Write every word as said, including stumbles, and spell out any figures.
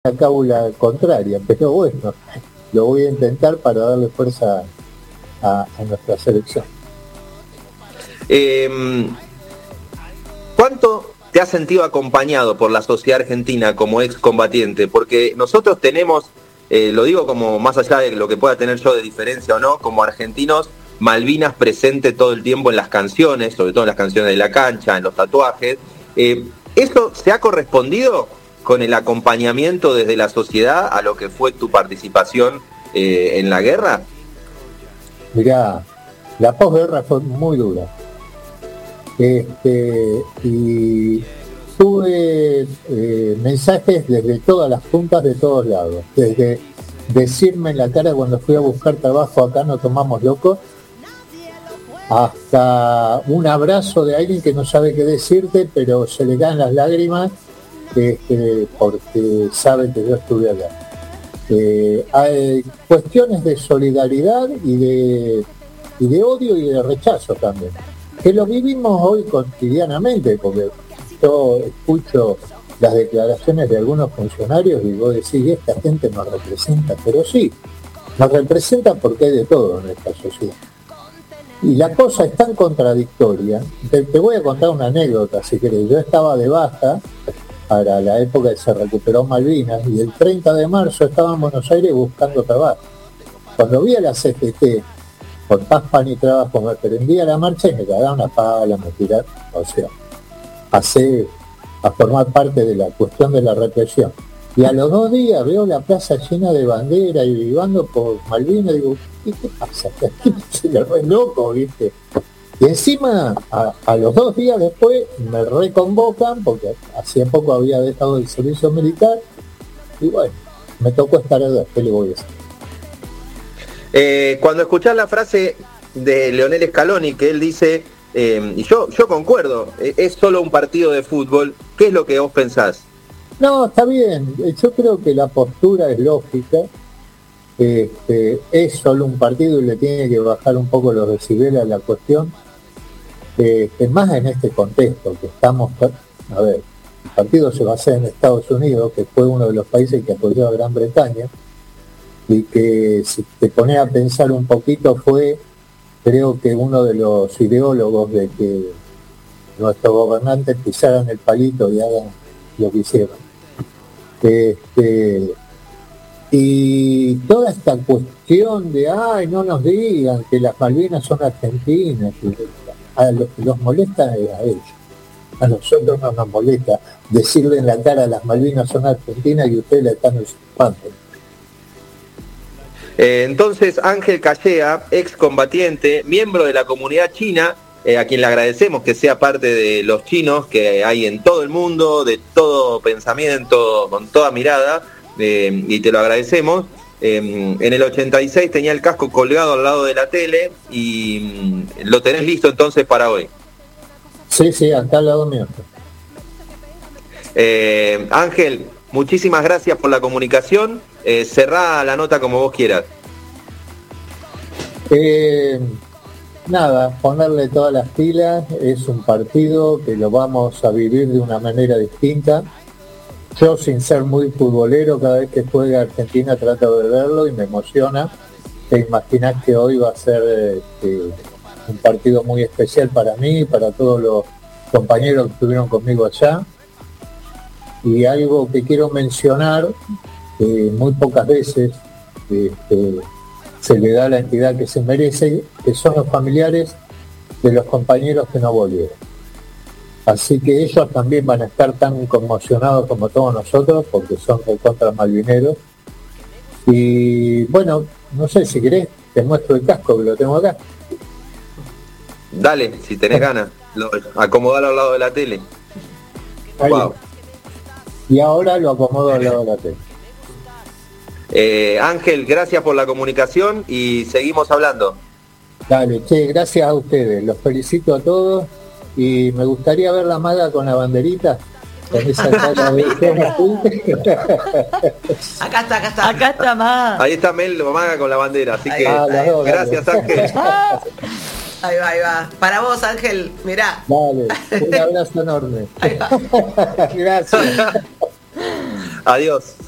a cabo la contraria, pero bueno, lo voy a intentar para darle fuerza a, a nuestra selección. Eh, ¿Cuánto te has sentido acompañado por la sociedad argentina como excombatiente? Porque nosotros tenemos, eh, lo digo como más allá de lo que pueda tener yo de diferencia o no, como argentinos, Malvinas presente todo el tiempo en las canciones, sobre todo en las canciones de la cancha, en los tatuajes. Eh, ¿Eso se ha correspondido con el acompañamiento desde la sociedad a lo que fue tu participación eh, en la guerra? Mirá, la posguerra fue muy dura. Este, y tuve eh, mensajes desde todas las puntas de todos lados, desde decirme en la cara cuando fui a buscar trabajo acá no tomamos locos, hasta un abrazo de alguien que no sabe qué decirte, pero se le caen las lágrimas este, porque sabe que yo estuve acá. Eh, hay cuestiones de solidaridad y de, y de odio y de rechazo también, que lo vivimos hoy cotidianamente, porque yo escucho las declaraciones de algunos funcionarios y vos decís, esta gente nos representa, pero sí, nos representa porque hay de todo en esta sociedad. Y la cosa es tan contradictoria. Te, te voy a contar una anécdota, si querés. Yo estaba de baja para la época que se recuperó Malvinas y el treinta de marzo estaba en Buenos Aires buscando trabajo. Cuando vi a la C G T, por paz, pan y trabajo, me prendí a la marcha y me cagaron una pala, me tiraron, o sea, pasé a formar parte de la cuestión de la represión. Y a los dos días veo la plaza llena de bandera y vivando por Malvinas, digo, ¿qué, qué pasa? Aquí se le re loco, ¿viste? Y encima, a, a los dos días después, me reconvocan, porque hacía poco había dejado el servicio militar, y bueno, me tocó estar allá, ¿qué le voy a decir? Eh, cuando escuchás la frase de Leonel Scaloni, que él dice, eh, y yo, yo concuerdo, eh, es solo un partido de fútbol, ¿qué es lo que vos pensás? No, está bien, yo creo que la postura es lógica, este, es solo un partido y le tiene que bajar un poco los decibeles a la cuestión, este, más en este contexto que estamos, a ver, el partido se basa en Estados Unidos, que fue uno de los países que apoyó a Gran Bretaña, y que si te pones a pensar un poquito fue, creo que uno de los ideólogos de que nuestros gobernantes pisaran el palito y hagan lo que hicieron. Este, y toda esta cuestión de, ay, no nos digan que las Malvinas son argentinas, que a los que los molesta es a ellos. A nosotros no nos molesta decirle en la cara las Malvinas son argentinas y ustedes la están usurpando. Eh, entonces, Ángel Callea, excombatiente, miembro de la comunidad china, eh, a quien le agradecemos que sea parte de los chinos que hay en todo el mundo, de todo pensamiento, con toda mirada, eh, y te lo agradecemos. Eh, en el ochenta y seis tenía el casco colgado al lado de la tele y mm, lo tenés listo entonces para hoy. Sí, sí, acá al lado mío. Eh, Ángel, muchísimas gracias por la comunicación. Eh, cerrá la nota como vos quieras. Eh, nada, ponerle todas las pilas, es un partido que lo vamos a vivir de una manera distinta. Yo, sin ser muy futbolero, cada vez que juega Argentina trato de verlo y me emociona. Te imaginás que hoy va a ser este, un partido muy especial para mí, para todos los compañeros que estuvieron conmigo allá. Y algo que quiero mencionar, que muy pocas veces este, se le da la entidad que se merece, que son los familiares de los compañeros que no volvieron. Así que ellos también van a estar tan conmocionados como todos nosotros, porque son contra malvineros. Y bueno, no sé, si querés, te muestro el casco, que lo tengo acá. Dale, si tenés ganas, lo, acomodalo al lado de la tele. Wow. Y ahora lo acomodo al lado de la tele. Eh, Ángel, gracias por la comunicación y seguimos hablando. Dale, che, gracias a ustedes, los felicito a todos y me gustaría ver la maga con la banderita, con esa cara de acá está, acá está. Acá está más. Ahí está Mel Maga con la bandera, así ahí que va, dos, gracias dale. Ángel. Ahí va, ahí va. Para vos, Ángel, mirá. Dale, un abrazo enorme. Gracias. Adiós.